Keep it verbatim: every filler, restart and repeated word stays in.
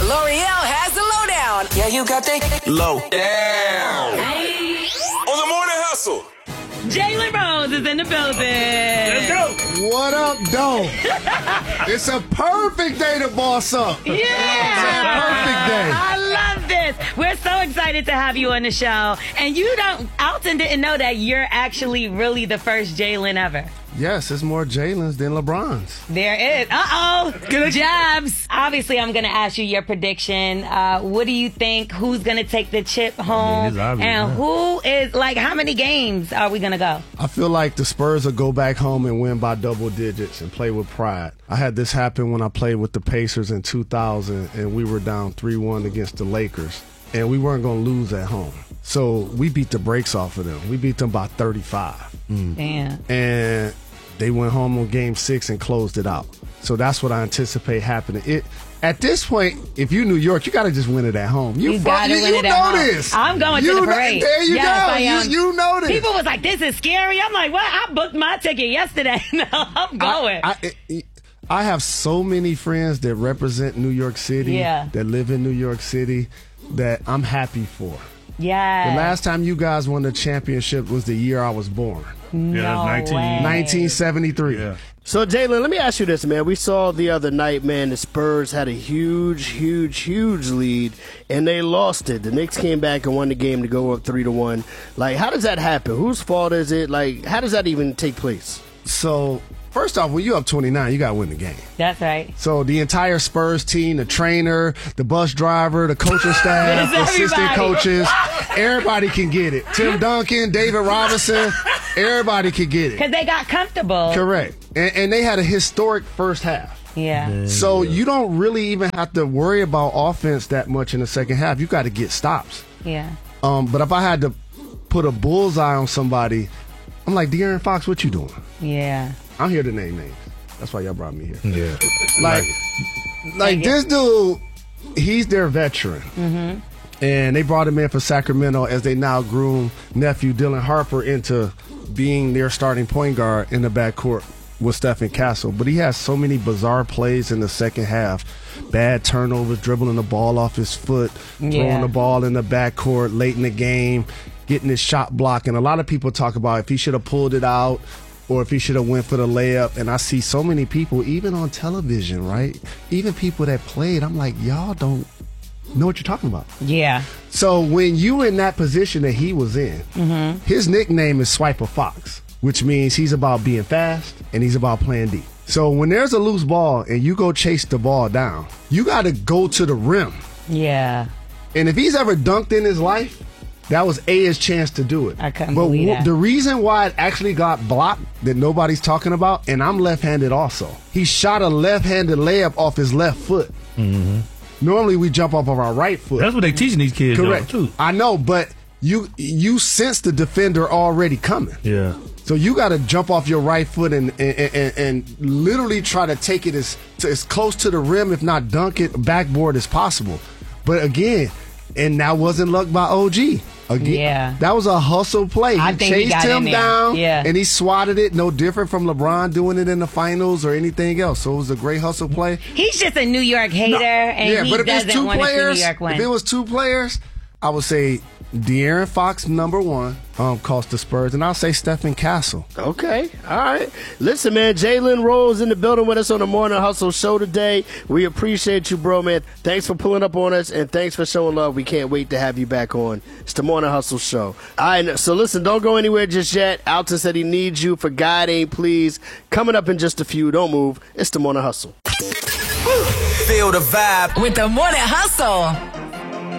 L'Oreal has the lowdown. Yeah, you got the low down. Hey. On the Morning Hustle. Jalen Rose is in the building. Let's go. What up, though? It's a perfect day to boss up. Yeah. It's a perfect day. I love this. We're so excited to have you on the show. And you don't, Alton didn't know that you're actually really the first Jalen ever. Yes, it's more Jalen's than LeBron's. There is. Uh-oh. Good jabs. Obviously, I'm going to ask you your prediction. Uh, what do you think? Who's going to take the chip home? I mean, obvious, and man. who is, like, how many games are we going to go? I feel like the Spurs will go back home and win by double digits and play with pride. I had this happen when I played with the Pacers in two thousand, and we were down three one against the Lakers, and we weren't going to lose at home. So we beat the brakes off of them. We beat them by thirty-five. Mm. Damn. And they went home on game six and closed it out. So that's what I anticipate happening. It At this point, if you New York, you got to just win it at home. You, You fu- gotta you, win you it know at home. this. I'm going to You the know- parade. There you Yes, go. I am. You, you know this. People was like, this is scary. I'm like, what? I booked my ticket yesterday. No, I'm going. I, I, I have so many friends that represent New York City, Yeah. that live in New York City, that I'm happy for. yeah. The last time you guys won the championship was the year I was born, no Yeah, nineteen way. nineteen seventy-three. Yeah. So, Jalen, let me ask you this, man. We saw the other night, man, the Spurs had a huge, huge, huge lead, and they lost it. The Knicks came back and won the game to go up three to one. Like, how does that happen? Whose fault is it? Like, how does that even take place? So, first off, when you're up twenty-nine, you got to win the game. That's right. So the entire Spurs team, the trainer, the bus driver, the coaching staff, It's assistant everybody. coaches, everybody can get it. Tim Duncan, David Robinson, everybody can get it. Because they got comfortable. Correct. And, and they had a historic first half. Yeah. So you don't really even have to worry about offense that much in the second half. You got to get stops. Yeah. Um, but if I had to put a bullseye on somebody, I'm like, De'Aaron Fox, what you doing? Yeah. I'm here to name names. That's why y'all brought me here. Yeah. Like, like this dude, he's their veteran. Mm-hmm. And they brought him in for Sacramento as they now groom nephew Dylan Harper into being their starting point guard in the backcourt with Stephen Castle. But he has so many bizarre plays in the second half. Bad turnovers, dribbling the ball off his foot, throwing Yeah. the ball in the backcourt late in the game, getting his shot blocked. And a lot of people talk about if he should have pulled it out or if he should have went for the layup. And I see so many people, even on television, right? Even people that played, I'm like, y'all don't know what you're talking about. Yeah. So when you in that position that he was in, Mm-hmm. his nickname is Swiper Fox, which means he's about being fast and he's about playing deep. So when there's a loose ball and you go chase the ball down, you got to go to the rim. Yeah. And if he's ever dunked in his life, that was A, his chance to do it. I couldn't but believe w- that. the reason why it actually got blocked that nobody's talking about, and I'm left-handed also, he shot a left-handed layup off his left foot. Mm-hmm. Normally we jump off of our right foot. That's what they teaching these kids, Correct. though, too. I know, but you you sense the defender already coming. Yeah. So you got to jump off your right foot and and, and and literally try to take it as to as close to the rim, if not dunk it backboard as possible. But again, and that wasn't luck by O G. Again, Yeah. that was a hustle play. I He think he chased got him in there. down, Yeah. and he swatted it. No different from LeBron doing it in the finals or anything else. So it was a great hustle play. He's just a New York hater, and yeah, he but if it's doesn't two want to see players, New York win. if it was two players, I would say De'Aaron Fox number one, um, cost the Spurs, and I'll say Stephen Castle. Okay, all right. Listen, man, Jalen Rose in the building with us on the Morning Hustle show today. We appreciate you, bro, man. Thanks for pulling up on us, and thanks for showing love. We can't wait to have you back on. It's the Morning Hustle show. All right, so listen, don't go anywhere just yet. Alton said he needs you for God Ain't Please. Coming up in just a few. Don't move. It's the Morning Hustle. Feel the vibe With the Morning Hustle.